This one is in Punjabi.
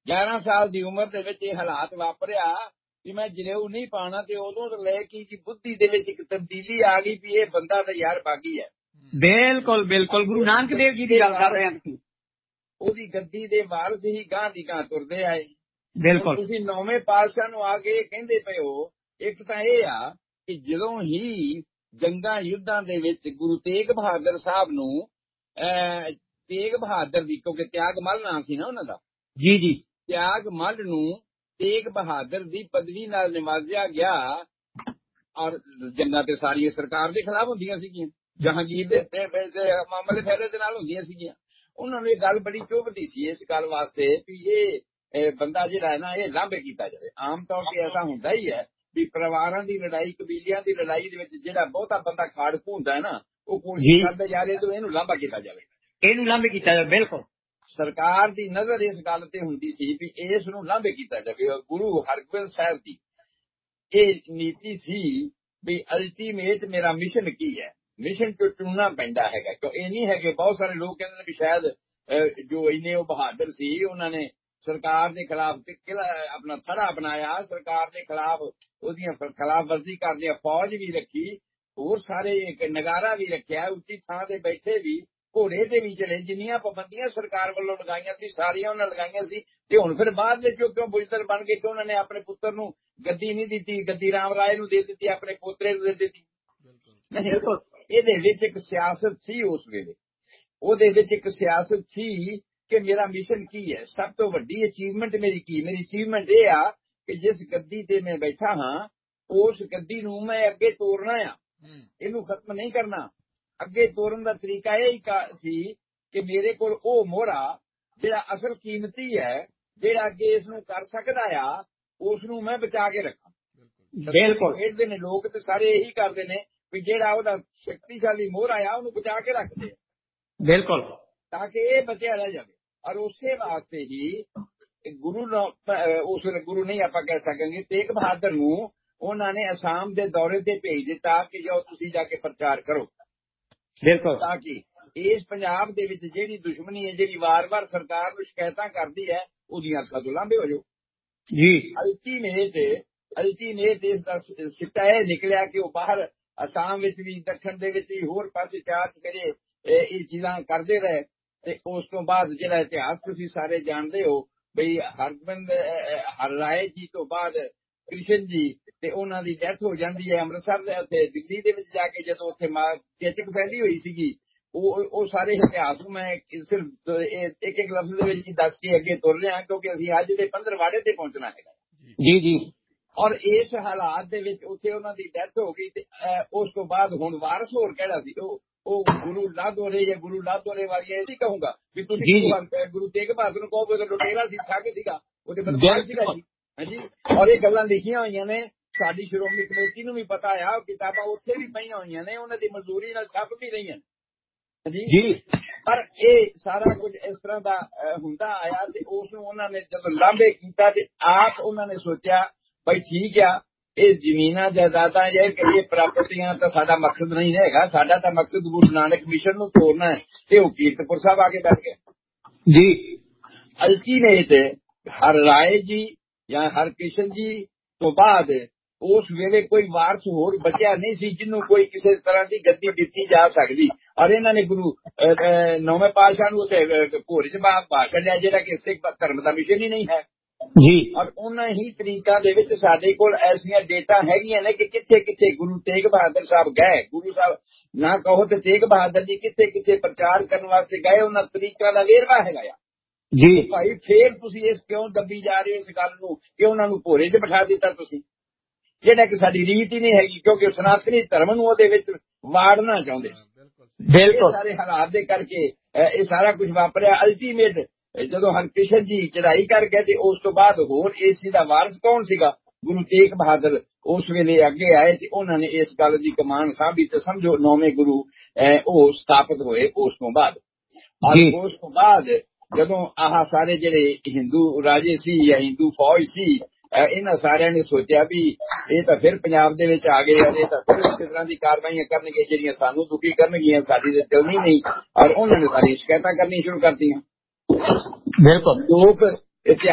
11 ਸਾਲ ਦੀ ਉਮਰ ਦੇ ਵਿੱਚ ਇਹ ਹਾਲਾਤ ਵਾਪਰਿਆ ਕਿ ਮੈਂ ਜਨੇਊ ਨਹੀਂ ਪਾਉਣਾ, ਤੇ ਉਦੋਂ ਤੋਂ ਲੈ ਕੇ ਬੁੱਧੀ ਦੇ ਵਿੱਚ ਇੱਕ ਤਬਦੀਲੀ ਆ ਗਈ ਵੀ ਇਹ ਬੰਦਾ ਤਾਂ ਯਾਰ ਬਾਗੀ ਹੈ। ਬਿਲਕੁਲ ਬਿਲਕੁਲ ਗੁਰੂ ਨਾਨਕ ਦੇਵ ਜੀ ਦੀ ਗੱਲ ਕਰ ਰਹੇ ਹਾਂ। ਉਹਦੀ ਗੱਦੀ ਦੇ ਵਾਰਸ ਹੀ ਗਾਂ ਦੀ ਗਾਂ ਤੁਰਦੇ ਆਏ। ਬਿਲਕੁਲ ਤੁਸੀਂ 9ਵੇਂ ਪਾਤਸ਼ਾਹ ਨੂੰ ਆ ਕੇ ਕਹਿੰਦੇ ਪਏ ਹੋ, ਇੱਕ ਤਾਂ ਇਹ ਆ ਕਿ ਜਦੋਂ ਹੀ ਜੰਗਾਂ ਯੁੱਧਾਂ ਦੇ ਵਿੱਚ ਗੁਰੂ ਤੇਗ ਬਹਾਦਰ ਸਾਹਿਬ ਨੂੰ ਤੇਗ ਬਹਾਦਰ ਦੀ, ਕਿਉਂਕਿ ਤਿਆਗ ਮੱਲ ਨਾਂ ਸੀ ਨਾ ਉਹਨਾਂ ਦਾ, ਜੀ ਜੀ, ਤਿਆਗ ਮੱਲ ਨੂੰ ਤੇਗ ਬਹਾਦਰ ਦੀ ਪਦਵੀ ਨਾਲ ਨਿਵਾਜਿਆ ਗਿਆ। ਔਰ ਜੰਗਾਂ ਤੇ ਸਾਰੀਆਂ ਸਰਕਾਰ ਦੇ ਖਿਲਾਫ ਹੁੰਦੀਆਂ ਸੀਗੀਆਂ, ਜਹਾਂਗੀਰ ਦੇ ਮਾਮਲੇ ਫੈਲੇ ਦੇ ਨਾਲ ਹੁੰਦੀਆਂ ਸੀਗੀਆਂ। ਉਹਨਾਂ ਨੂੰ ਇਹ ਗੱਲ ਬੜੀ ਚੁੱਭਦੀ ਸੀ ਇਸ ਗੱਲ ਵਾਸਤੇ ਵੀ ਇਹ ਬੰਦਾ ਜਿਹੜਾ ਹੈ ਨਾ, ਇਹ ਲਾਂਭੇ ਕੀਤਾ ਜਾਵੇ। ਆਮ ਤੌਰ ਤੇ ਐਸਾ ਹੁੰਦਾ ਹੀ ਹੈ ਵੀ ਪਰਿਵਾਰਾਂ ਦੀ ਲੜਾਈ, ਕਬੀਲਿਆਂ ਦੀ ਲੜਾਈ ਦੇ ਵਿੱਚ ਜਿਹੜਾ ਬਹੁਤਾ ਬੰਦਾ ਖਾੜਕੂ ਹੁੰਦਾ ਹੈ ਨਾ, ਉਹ ਕੋਸ਼ਿਸ਼ ਕਰਦਾ ਯਾਰ ਇਹਨੂੰ ਲਾਂਭਾ ਕੀਤਾ ਜਾਵੇ, ਇਹਨੂੰ ਲਾਂਭੇ ਕੀਤਾ ਜਾਵੇ। ਬਿਲਕੁਲ ਸਰਕਾਰ ਦੀ ਨਜ਼ਰ ਇਸ ਗੱਲ ਤੇ ਹੁੰਦੀ ਸੀ ਵੀ ਇਸ ਨੂੰ ਲਾਂਭੇ ਕੀਤਾ ਜਾਵੇ। ਗੁਰੂ ਹਰਗੋਬਿੰਦ ਸਾਹਿਬ ਦੀ ਇਹ ਨੀਤੀ ਸੀ ਵੀ ਅਲਟੀਮੇਟ ਮੇਰਾ ਮਿਸ਼ਨ ਕੀ ਹੈ, ਮਿਸ਼ਨ ਤੋਂ ਚੁਣਨਾ ਪੈਂਦਾ ਹੈਗਾ। ਕਿਉਂ ਇਹ ਨਹੀਂ ਹੈ ਕਿ ਬਹੁਤ ਸਾਰੇ ਲੋਕ ਕਹਿੰਦੇ ਨੇ ਵੀ ਸ਼ਾਇਦ ਜੋ ਇੰਨੇ ਉਹ ਬਹਾਦਰ ਸੀ ਉਹਨਾਂ ਨੇ ਸਰਕਾਰ ਦੇ ਖਿਲਾਫ ਆਪਣਾ ਥੜਾ ਬਣਾਇਆ, ਸਰਕਾਰ ਦੇ ਖਿਲਾਫ ਉਹਦੀਆਂ ਖਿਲਾਫ ਵਰਜ਼ੀ ਕਰਦਿਆਂ ਫੌਜ ਵੀ ਰੱਖੀ, ਹੋਰ ਸਾਰੇ ਇੱਕ ਨਗਾਰਾ ਵੀ ਰੱਖਿਆ, ਉੱਚੀ ਥਾਂ ਤੇ ਬੈਠੇ ਵੀ, ਘੋੜੇ ਤੇ ਵੀ ਚਲੇ। ਜਿੰਨੀਆਂ ਪਾਬੰਦੀਆਂ ਸਰਕਾਰ ਵੱਲੋਂ ਲਗਾਈਆਂ ਸੀ ਸਾਰੀਆਂ ਉਹਨਾਂ ਲਗਾਈਆਂ ਸੀ। ਤੇ ਹੁਣ ਫਿਰ ਬਾਅਦ ਵਿੱਚ ਕਿਉਂ ਬੁਜ਼ਦਿਲ ਬਣ ਗਏ ਕਿ ਉਹਨਾਂ ਨੇ ਆਪਣੇ ਪੁੱਤਰ ਨੂੰ ਗੱਦੀ ਨਹੀਂ ਦਿੱਤੀ, ਗੱਦੀ ਰਾਮ ਰਾਏ ਨੂੰ ਦੇ ਦਿੱਤੀ, ਆਪਣੇ ਪੋਤਰੇ ਨੂੰ ਦੇ ਦਿੱਤੀ। ਇਹਦੇ ਵਿੱਚ ਇੱਕ ਸਿਆਸਤ ਸੀ ਉਸ ਵੇਲੇ, ਉਹਦੇ ਵਿੱਚ ਇੱਕ ਸਿਆਸਤ ਸੀ ਕਿ ਮੇਰਾ ਮਿਸ਼ਨ ਕੀ ਹੈ, ਸਭ ਤੋਂ ਵੱਡੀ ਅਚੀਵਮੈਂਟ ਮੇਰੀ ਕੀ। ਮੇਰੀ ਅਚੀਵਮੈਂਟ ਇਹ ਆ ਕਿ ਜਿਸ ਗੱਦੀ ਤੇ ਮੈਂ ਬੈਠਾ ਹਾਂ ਉਸ ਗੱਦੀ ਨੂੰ ਮੈਂ ਅੱਗੇ ਤੋਰਨਾ ਆ, ਇਹਨੂੰ ਖਤਮ ਨਹੀਂ ਕਰਨਾ। ਅੱਗੇ ਤੋਰਨ ਦਾ ਤਰੀਕਾ ਇਹ ਹੀ ਸੀ ਕਿ ਮੇਰੇ ਕੋਲ ਉਹ ਮੋਹਰਾ ਜਿਹੜਾ ਅਸਲ ਕੀਮਤੀ ਹੈ, ਜਿਹੜਾ ਅੱਗੇ ਇਸ ਨੂੰ ਕਰ ਸਕਦਾ ਆ, ਉਸ ਨੂੰ ਮੈਂ ਬਚਾ ਕੇ ਰੱਖਾਂ। ਬਿਲਕੁਲ ਖੇਡਦੇ ਨੇ ਲੋਕ ਤੇ ਸਾਰੇ ਇਹੀ ਕਰਦੇ ਨੇ ਵੀ ਜਿਹੜਾ ਉਹਦਾ ਸ਼ਕਤੀਸ਼ਾਲੀ ਮੋਹਰਾ ਆ ਉਹਨੂੰ ਬਚਾ ਕੇ ਰੱਖਦੇ ਆ, ਬਿਲਕੁਲ, ਤਾਂ ਕਿ ਇਹ ਬਚਿਆ ਰਹਿ ਜਾਵੇ। ਔਰ ਉਸੇ ਵਾਸਤੇ ਹੀ ਗੁਰੂ ਉਸ ਵੇਲੇ ਗੁਰੂ ਨਹੀਂ ਆਪਾਂ ਕਹਿ ਸਕਾਂਗੇ, ਤੇਗ ਬਹਾਦਰ ਨੂੰ ਉਹਨਾਂ ਨੇ ਅਸਾਮ ਦੇ ਦੌਰੇ ਤੇ ਭੇਜ ਦਿੱਤਾ ਕਿ ਜਾਓ ਤੁਸੀਂ ਜਾ ਕੇ ਪ੍ਰਚਾਰ ਕਰੋ। ਬਿਲਕੁਲ, ਤਾਂ ਕਿ ਇਸ ਪੰਜਾਬ ਦੇ ਵਿੱਚ ਜਿਹੜੀ ਦੁਸ਼ਮਣੀ ਹੈ, ਜਿਹੜੀ ਵਾਰ-ਵਾਰ ਸਰਕਾਰ ਨੂੰ ਸ਼ਿਕਾਇਤਾਂ ਕਰਦੀ ਹੈ, ਉਹਦੀਆਂ ਅੱਖਾਂ ਤੋਂ ਲਾਂਭੇ ਹੋ ਜਾਓ ਜੀ। ਅਲਟੀਮੇਟ ਇਸ ਦਾ ਸਿੱਟਾ ਇਹ ਨਿਕਲਿਆ ਕਿ ਉਹ ਬਾਹਰ ਅਸਾਮ ਵਿੱਚ ਵੀ, ਦੱਖਣ ਦੇ ਵਿੱਚ ਵੀ, ਹੋਰ ਪਾਸੇ ਚਾਰ ਕਰੇ ਇਹ ਚੀਜ਼ਾਂ ਕਰਦੇ ਰਹੇ। ਤੇ ਉਸ ਤੋਂ ਬਾਅਦ ਜਿਹੜਾ ਇਤਿਹਾਸ ਤੁਸੀਂ ਸਾਰੇ ਜਾਣਦੇ ਹੋ ਬਈ ਹਰ ਰਾਏ ਜੀ ਤੋਂ ਬਾਅਦ ਕ੍ਰਿਸ਼ਨ ਜੀ, ਤੇ ਉਹਨਾਂ ਦੀ ਡੈਥ ਹੋ ਜਾਂਦੀ ਹੈ ਅੰਮ੍ਰਿਤਸਰ ਦੇ ਉੱਤੇ। ਦਿੱਲੀ ਦੇ ਵਿੱਚ ਜਾ ਕੇ ਜਦੋਂ ਉੱਥੇ ਚੇਚਕ ਫੈਲੀ ਹੋਈ ਸੀਗੀ, ਉਹ ਸਾਰੇ ਇਤਿਹਾਸ ਨੂੰ ਮੈਂ ਸਿਰਫ ਇੱਕ ਲਫ਼ਜ਼ ਦੇ ਵਿੱਚ ਹੀ ਦੱਸ ਕੇ ਅੱਗੇ ਤੁਰ ਰਿਹਾ, ਕਿਉਂਕਿ ਅਸੀਂ ਅੱਜ ਦੇ ਪੰਦਰਵਾੜੇ ਤੇ ਪਹੁੰਚਣਾ ਹੈਗਾ ਜੀ ਜੀ। ਔਰ ਇਸ ਹਾਲਾਤ ਦੇ ਵਿੱਚ ਉੱਥੇ ਉਹਨਾਂ ਦੀ ਡੈਥ ਹੋ ਗਈ ਤੇ ਉਸ ਤੋਂ ਬਾਅਦ ਹੁਣ ਵਾਰਸ ਹੋਰ ਕਿਹੜਾ ਸੀ? ਉਹ ਗੁਰੂ ਲਾਧੋਰੇ ਜਾਂ ਗੁਰੂ ਲਾਧੋਰੇ ਵਾਲੀ ਇਹ ਨਹੀਂ ਕਹੂੰਗਾ ਵੀ ਤੁਸੀਂ ਗੁਰੂ ਤੇਗ ਬਹਾਦਰ ਨੂੰ ਕਹੋਗੇ ਤਾਂ ਲੁਟੇਰਾ ਸੀ, ਠੱਗ ਸੀਗਾ, ਉਹਦੇ ਬਦਮਾਸ਼ ਸੀਗਾ ਜੀ। ਹਾਂਜੀ, ਔਰ ਇਹ ਗੱਲਾਂ ਲਿਖੀਆਂ ਹੋਈਆਂ ਨੇ, ਸਾਡੀ ਸ਼੍ਰੋਮਣੀ ਕਮੇਟੀ ਨੂੰ ਵੀ ਪਤਾ ਆ, ਕਿਤਾਬਾਂ ਉੱਥੇ ਵੀ ਪਈਆਂ ਹੋਈਆਂ ਨੇ, ਉਹਨਾਂ ਦੀ ਮਜ਼ਦੂਰੀ ਨਾਲ ਛਪ ਵੀ ਰਹੀਆਂ ਜੀ। ਪਰ ਇਹ ਸਾਰਾ ਕੁਝ ਇਸ ਤਰ੍ਹਾਂ ਦਾ ਹੁੰਦਾ ਆਇਆ ਤੇ ਉਸ ਨੂੰ ਉਹਨਾਂ ਨੇ ਜਦੋਂ ਲਾਂਭੇ ਕੀਤਾ ਤੇ ਆਪ ਉਹਨਾਂ ਨੇ ਸੋਚਿਆ ਬਈ ਠੀਕ ਆ, ਇਹ ਜ਼ਮੀਨਾਂ ਜਾਇਦਾਦਾਂ ਜਾਂ ਕਹੀਏ ਪ੍ਰਾਪਰਟੀਆਂ ਤਾਂ ਸਾਡਾ ਮਕਸਦ ਨਹੀਂ ਹੈਗਾ, ਸਾਡਾ ਤਾਂ ਮਕਸਦ ਗੁਰੂ ਨਾਨਕ ਮਿਸ਼ਨ ਨੂੰ ਤੋੜਨਾ ਹੈ। ਤੇ ਉਹ ਕੀਰਤਪੁਰ ਸਾਹਿਬ ਆ ਕੇ ਬੈਠ ਗਏ ਜੀ। ਅਲਟੀਮੇਟ ਹਰ ਰਾਏ ਜੀ ਜਾਂ ਹਰਕ੍ਰਿਸ਼ਨ ਜੀ ਤੋਂ ਬਾਅਦ ਉਸ ਵੇਲੇ ਕੋਈ ਵਾਰਸ ਹੋਰ ਬਚਿਆ ਨਹੀਂ ਸੀ ਜਿਹਨੂੰ ਕੋਈ ਕਿਸੇ ਤਰ੍ਹਾਂ ਦੀ ਗੱਦੀ ਦਿੱਤੀ ਜਾ ਸਕਦੀ। ਔਰ ਇਹਨਾਂ ਨੇ ਗੁਰੂ 9ਵੇਂ ਪਾਤਸ਼ਾਹ ਨੂੰ ਉੱਥੇ ਭੋਰੇ ਚ ਭਾਸ਼ਣ ਲਿਆ, ਜਿਹੜਾ ਕਿ ਸਿੱਖ ਧਰਮ ਦਾ ਮਿਸ਼ਨ ਹੀ ਨਹੀਂ ਹੈ ਜੀ। ਔਰ ਉਹਨਾਂ ਹੀ ਤਰੀਕਾਂ ਦੇ ਵਿੱਚ ਸਾਡੇ ਕੋਲ ਐਸੀਆਂ ਡੇਟਾ ਹੈਗੀਆਂ ਨੇ ਕਿ ਕਿੱਥੇ ਕਿੱਥੇ ਗੁਰੂ ਤੇਗ ਬਹਾਦਰ ਸਾਹਿਬ ਗਏ। ਗੁਰੂ ਸਾਹਿਬ ਨਾ ਕਹੋ ਤੇ ਤੇਗ ਬਹਾਦਰ ਜੀ ਕਿੱਥੇ ਕਿੱਥੇ ਪ੍ਰਚਾਰ ਕਰਨ ਵਾਸਤੇ ਗਏ, ਉਹਨਾਂ ਤਰੀਕਾਂ ਦਾ ਵੇਰਵਾ ਹੈਗਾ ਆ ਜੀ। ਭਾਈ ਫੇਰ ਤੁਸੀਂ ਇਸ ਕਿਉਂ ਦੱਬੀ ਜਾ ਰਹੇ ਹੋ ਇਸ ਗੱਲ ਨੂੰ ਕਿ ਉਹਨਾਂ ਨੂੰ ਭੋਰੇ 'ਚ ਬਿਠਾ ਦਿੱਤਾ ਤੁਸੀਂ, ਜਿਹੜਾ ਕਿ ਸਾਡੀ ਰੀਤ ਹੀ ਨਹੀਂ ਹੈਗੀ, ਕਿਉਂਕਿ ਸਨਾਤਨੀ ਧਰਮ ਨੂੰ ਉਹਦੇ ਵਿੱਚ ਵਾੜਨਾ ਚਾਹੁੰਦੇ। ਬਿਲਕੁਲ ਸਾਰੇ ਹਾਲਾਤ ਦੇ ਕਰਕੇ ਇਹ ਸਾਰਾ ਕੁਝ ਵਾਪਰਿਆ। ਅਲਟੀਮੇਟ ਜਦੋਂ ਹਰਕ੍ਰਿਸ਼ਨ ਜੀ ਚੜ੍ਹਾਈ ਕਰ ਗਏ ਤੇ ਉਸ ਤੋਂ ਬਾਅਦ ਹੋਰ ਇਸ ਦਾ ਵਾਰਸ ਕੌਣ ਸੀਗਾ? ਗੁਰੂ ਤੇਗ ਬਹਾਦਰ ਉਸ ਵੇਲੇ ਅੱਗੇ ਆਏ ਤੇ ਉਹਨਾਂ ਨੇ ਇਸ ਗੱਲ ਦੀ ਕਮਾਨ ਸਾਂਭੀ ਤੇ ਸਮਝੋ 9ਵੇਂ ਗੁਰੂ ਉਹ ਸਥਾਪਿਤ ਹੋਏ ਉਸ ਤੋਂ ਬਾਅਦ। ਉਸ ਤੋਂ ਬਾਅਦ ਜਦੋਂ ਆਹ ਸਾਰੇ ਜਿਹੜੇ ਹਿੰਦੂ ਰਾਜੇ ਸੀ ਜਾਂ ਹਿੰਦੂ ਫੌਜ ਸੀ, ਇਹਨਾਂ ਸਾਰਿਆਂ ਨੇ ਸੋਚਿਆ ਵੀ ਇਹ ਤਾਂ ਫਿਰ ਪੰਜਾਬ ਦੇ ਵਿੱਚ ਆ ਗਏ, ਇਹ ਤਾਂ ਫਿਰ ਇਸ ਤਰ੍ਹਾਂ ਦੀ ਕਾਰਵਾਈਆਂ ਕਰਨਗੇ ਜਿਹੜੀਆਂ ਸਾਨੂੰ ਦੁਖੀ ਕਰਨਗੀਆਂ, ਸਾਡੀ ਤੇ ਚੱਲਣੀ ਨਹੀਂ। ਔਰ ਉਹਨਾਂ ਨੇ ਸਾਰੀਆਂ ਸ਼ਿਕਾਇਤਾਂ ਕਰਨੀ ਸ਼ੁਰੂ ਕਰਤੀਆਂ। ਬਿਲਕੁਲ ਲੋਕ